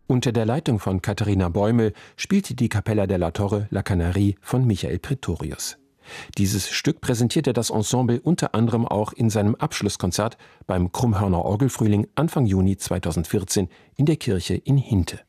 Unter der Leitung von Katharina Bäumel spielte die Capella della Torre La Canarie von Michael Pretorius. Dieses Stück präsentierte das Ensemble unter anderem auch in seinem Abschlusskonzert beim Krummhörner Orgelfrühling Anfang Juni 2014 in der Kirche in Hinte.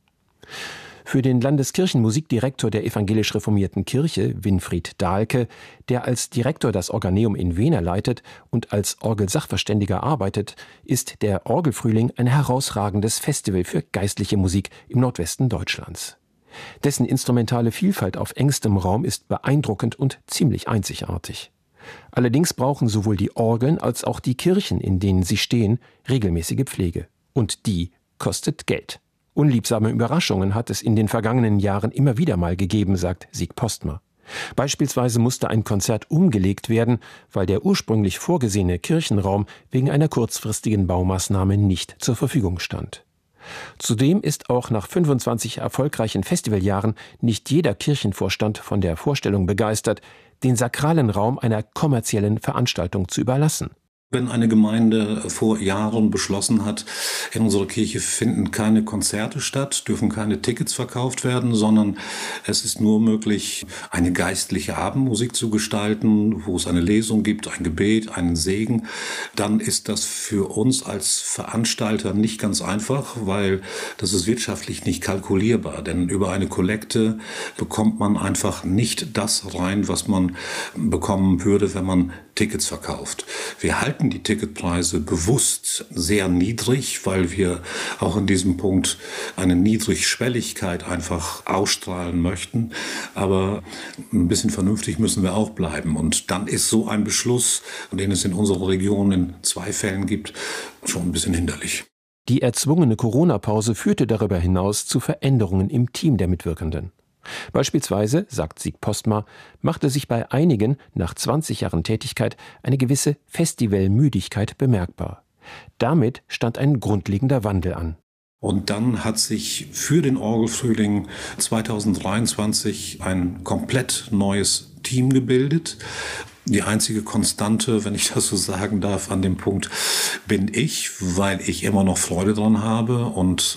Für den Landeskirchenmusikdirektor der evangelisch reformierten Kirche, Winfried Dahlke, der als Direktor das Organeum in Wehner leitet und als Orgelsachverständiger arbeitet, ist der Orgelfrühling ein herausragendes Festival für geistliche Musik im Nordwesten Deutschlands. Dessen instrumentale Vielfalt auf engstem Raum ist beeindruckend und ziemlich einzigartig. Allerdings brauchen sowohl die Orgeln als auch die Kirchen, in denen sie stehen, regelmäßige Pflege. Und die kostet Geld. Unliebsame Überraschungen hat es in den vergangenen Jahren immer wieder mal gegeben, sagt Sieg Postma. Beispielsweise musste ein Konzert umgelegt werden, weil der ursprünglich vorgesehene Kirchenraum wegen einer kurzfristigen Baumaßnahme nicht zur Verfügung stand. Zudem ist auch nach 25 erfolgreichen Festivaljahren nicht jeder Kirchenvorstand von der Vorstellung begeistert, den sakralen Raum einer kommerziellen Veranstaltung zu überlassen. Wenn eine Gemeinde vor Jahren beschlossen hat, in unserer Kirche finden keine Konzerte statt, dürfen keine Tickets verkauft werden, sondern es ist nur möglich, eine geistliche Abendmusik zu gestalten, wo es eine Lesung gibt, ein Gebet, einen Segen, dann ist das für uns als Veranstalter nicht ganz einfach, weil das ist wirtschaftlich nicht kalkulierbar. Denn über eine Kollekte bekommt man einfach nicht das rein, was man bekommen würde, wenn man Tickets verkauft. Wir halten die Ticketpreise bewusst sehr niedrig, weil wir auch in diesem Punkt eine Niedrigschwelligkeit einfach ausstrahlen möchten. Aber ein bisschen vernünftig müssen wir auch bleiben. Und dann ist so ein Beschluss, den es in unserer Region in 2 Fällen gibt, schon ein bisschen hinderlich. Die erzwungene Corona-Pause führte darüber hinaus zu Veränderungen im Team der Mitwirkenden. Beispielsweise, sagt Sieg Postma, machte sich bei einigen nach 20 Jahren Tätigkeit eine gewisse Festivalmüdigkeit bemerkbar. Damit stand ein grundlegender Wandel an. Und dann hat sich für den Orgelfrühling 2023 ein komplett neues Team gebildet. Die einzige Konstante, wenn ich das so sagen darf, an dem Punkt bin ich, weil ich immer noch Freude dran habe. Und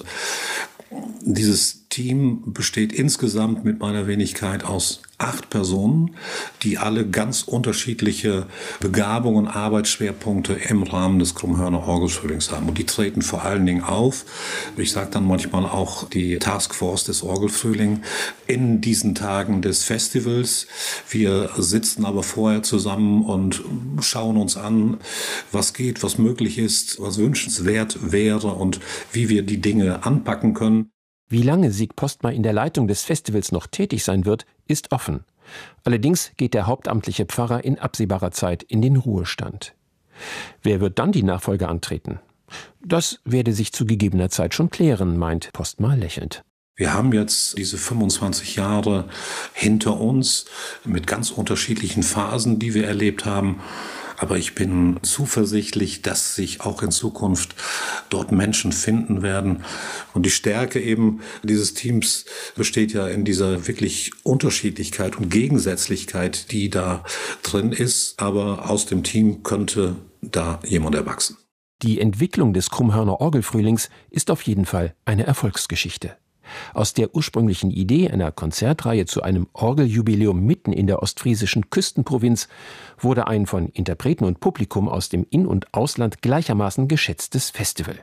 dieses Team besteht insgesamt mit meiner Wenigkeit aus 8 Personen, die alle ganz unterschiedliche Begabungen und Arbeitsschwerpunkte im Rahmen des Krummhörner Orgelfrühlings haben. Und die treten vor allen Dingen auf, ich sage dann manchmal auch die Taskforce des Orgelfrühling, in diesen Tagen des Festivals. Wir sitzen aber vorher zusammen und schauen uns an, was geht, was möglich ist, was wünschenswert wäre und wie wir die Dinge anpacken können. Wie lange Sieg Postma in der Leitung des Festivals noch tätig sein wird, ist offen. Allerdings geht der hauptamtliche Pfarrer in absehbarer Zeit in den Ruhestand. Wer wird dann die Nachfolge antreten? Das werde sich zu gegebener Zeit schon klären, meint Postma lächelnd. Wir haben jetzt diese 25 Jahre hinter uns mit ganz unterschiedlichen Phasen, die wir erlebt haben. Aber ich bin zuversichtlich, dass sich auch in Zukunft dort Menschen finden werden. Und die Stärke eben dieses Teams besteht ja in dieser wirklich Unterschiedlichkeit und Gegensätzlichkeit, die da drin ist. Aber aus dem Team könnte da jemand erwachsen. Die Entwicklung des Krummhörner Orgelfrühlings ist auf jeden Fall eine Erfolgsgeschichte. Aus der ursprünglichen Idee einer Konzertreihe zu einem Orgeljubiläum mitten in der ostfriesischen Küstenprovinz wurde ein von Interpreten und Publikum aus dem In- und Ausland gleichermaßen geschätztes Festival.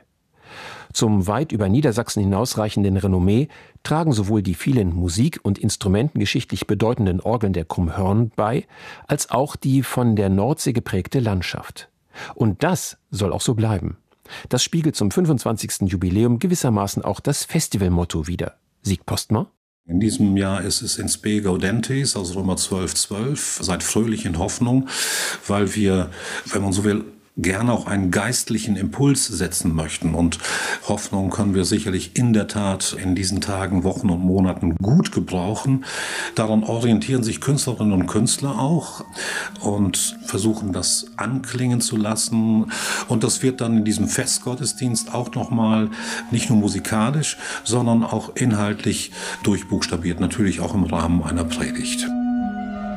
Zum weit über Niedersachsen hinausreichenden Renommee tragen sowohl die vielen musik- und instrumentengeschichtlich bedeutenden Orgeln der Krummhörn bei, als auch die von der Nordsee geprägte Landschaft. Und das soll auch so bleiben. Das spiegelt zum 25. Jubiläum gewissermaßen auch das Festivalmotto wider. Sieg Postma? In diesem Jahr ist es in Spe Gaudentes aus Römer 12,12, seid fröhlich in Hoffnung, weil wir, wenn man so will, gerne auch einen geistlichen Impuls setzen möchten. Und Hoffnung können wir sicherlich in der Tat in diesen Tagen, Wochen und Monaten gut gebrauchen. Daran orientieren sich Künstlerinnen und Künstler auch und versuchen das anklingen zu lassen. Und das wird dann in diesem Festgottesdienst auch nochmal nicht nur musikalisch, sondern auch inhaltlich durchbuchstabiert, natürlich auch im Rahmen einer Predigt.